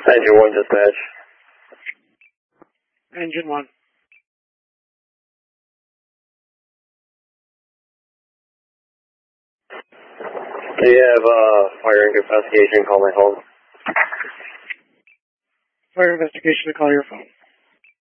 Engine 1 dispatch. Engine 1. Do you have fire investigation? Call my home. Fire investigation to call your phone.